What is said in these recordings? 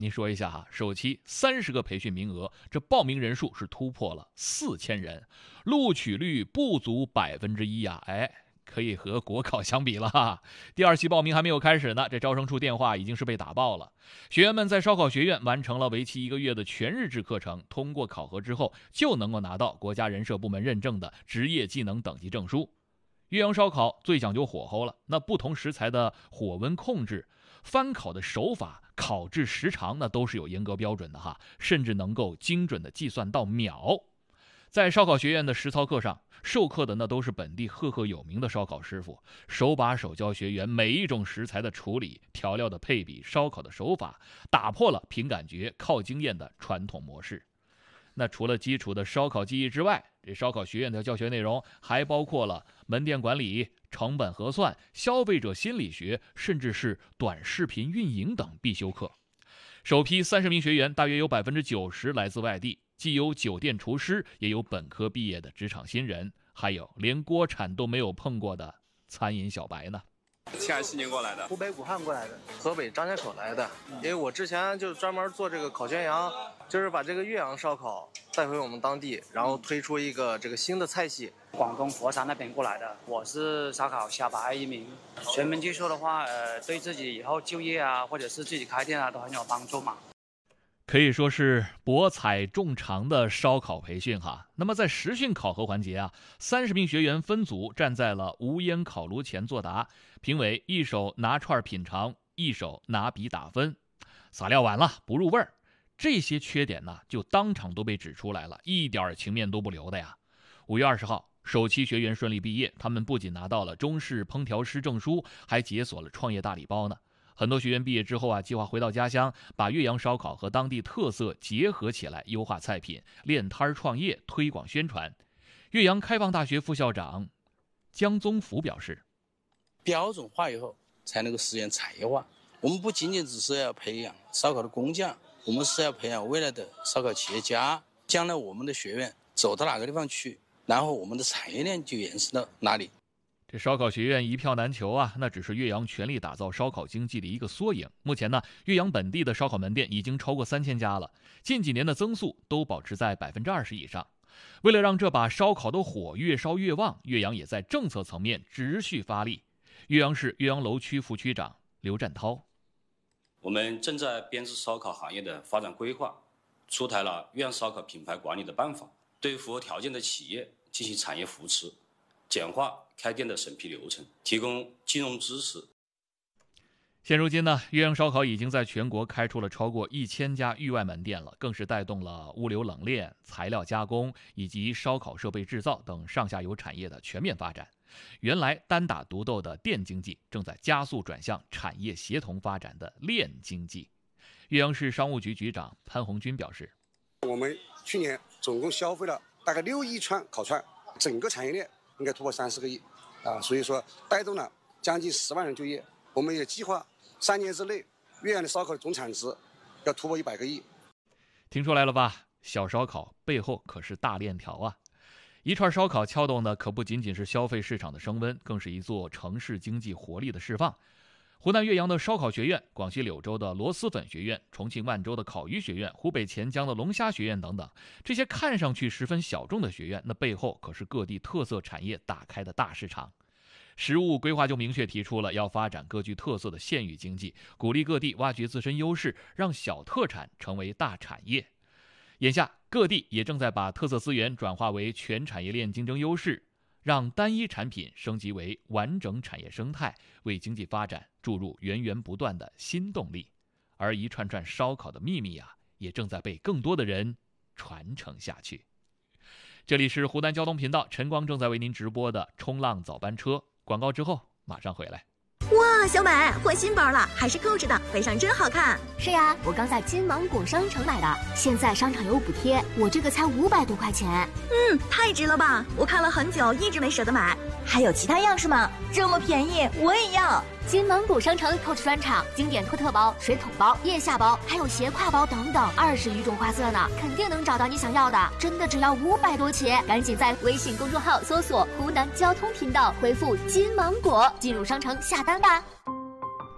您说一下哈，首期30个培训名额，这报名人数是突破了4000人，录取率不足1%呀，可以和国考相比了哈。第2期报名还没有开始呢，这招生处电话已经是被打爆了。学员们在烧烤学院完成了为期1个月的全日制课程，通过考核之后就能够拿到国家人社部门认证的职业技能等级证书。岳阳烧烤最讲究火候了，那不同食材的火温控制、翻烤的手法、烤制时长那都是有严格标准的哈，甚至能够精准的计算到秒。在烧烤学院的实操课上，授课的那都是本地赫赫有名的烧烤师傅，手把手教学员每一种食材的处理、调料的配比、烧烤的手法，打破了凭感觉、靠经验的传统模式。那除了基础的烧烤技艺之外，这烧烤学院的教学内容还包括了门店管理、成本核算、消费者心理学，甚至是短视频运营等必修课。首批30名学员，大约有90%来自外地，既有酒店厨师，也有本科毕业的职场新人，还有连锅铲都没有碰过的餐饮小白呢。 77年过来的， 湖北武汉过来的， 河北张家口来的。因为我之前就专门做这个烤全羊，就是把这个岳阳烧烤带回我们当地，然后推出一个这个新的菜系。 广东佛山那边过来的，我是烧烤小白一名。全面接受的话，对自己以后就业啊，或者是自己开店啊，都很有帮助嘛。 可以说是博采众长的烧烤培训哈。那么在实训考核环节啊，30名学员分组站在了无烟烤炉前作答，评委一手拿串品尝，一手拿笔打分。撒料晚了，不入味儿，这些缺点呢就当场都被指出来了，一点情面都不留的呀。5月20号，首期学员顺利毕业，他们不仅拿到了中式烹调师证书，还解锁了创业大礼包呢。很多学员毕业之后啊，计划回到家乡，把岳阳烧烤和当地特色结合起来，优化菜品，练摊创业，推广宣传。岳阳开放大学副校长江宗福表示， 标准化以后才能够实现产业化。我们不仅仅只是要培养烧烤的工匠，我们是要培养未来的烧烤企业家。将来我们的学院走到哪个地方去，然后我们的产业链就延伸到哪里。 这烧烤学院一票难求啊，那只是岳阳全力打造烧烤经济的一个缩影。目前呢，岳阳本地的烧烤门店已经超过3000家了，近几年的增速都保持在20%以上。为了让这把烧烤的火越烧越旺，岳阳也在政策层面持续发力。岳阳市岳阳楼区副区长刘占涛， 我们正在编制烧烤行业的发展规划，出台了岳阳烧烤品牌管理的办法，对符合条件的企业进行产业扶持，简化开店的审批流程，提供金融支持。 现如今呢，岳阳烧烤已经在全国开出了超过1000家域外门店了，更是带动了物流冷链、材料加工以及烧烤设备制造等上下游产业的全面发展。原来单打独斗的店经济正在加速转向产业协同发展的链经济。岳阳市商务局局长潘红军表示， 我们去年总共消费了大概6亿串烤串，整个产业链应该突破30个亿所以说带动了将近10万人就业。我们也计划3年之内，岳阳的烧烤的总产值要突破100个亿。 听出来了吧？小烧烤背后可是大链条啊！一串烧烤撬动的可不仅仅是消费市场的升温，更是一座城市经济活力的释放。湖南岳阳的烧烤学院、广西柳州的螺蛳粉学院、重庆万州的烤鱼学院、湖北潜江的龙虾学院等等，这些看上去十分小众的学院，那背后可是各地特色产业打开的大市场。实务规划就明确提出了要发展各具特色的县域经济，鼓励各地挖掘自身优势，让小特产成为大产业。眼下各地也正在把特色资源转化为全产业链竞争优势，让单一产品升级为完整产业生态，为经济发展注入源源不断的新动力。而一串串烧烤的秘密啊，也正在被更多的人传承下去。这里是湖南交通频道，陈光正在为您直播的冲浪早班车。广告之后马上回来。 哇，小美换新包了，还是购置的，背上真好看。 是呀，我刚在金芒果商城买的，现在商场有补贴，我这个才500多块钱。 太值了吧！我看了很久，一直没舍得买。还有其他样式吗？这么便宜，我也要。 金芒果商城 Coach 专场，经典托特包、水桶包、腋下包，还有斜挎包等等，20余种花色呢，肯定能找到你想要的。真的只要500多起，赶紧在微信公众号搜索湖南交通频道，回复金芒果进入商城下单吧。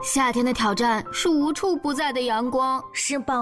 夏天的挑战是无处不在的阳光， 是宝